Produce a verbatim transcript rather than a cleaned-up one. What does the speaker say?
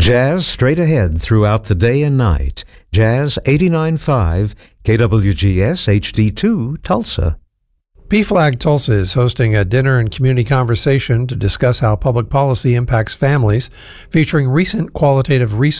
Jazz straight ahead throughout the day and night. Jazz eighty-nine point five, K W G S H D two, Tulsa. P-Flag Tulsa is hosting a dinner and community conversation to discuss how public policy impacts families, featuring recent qualitative research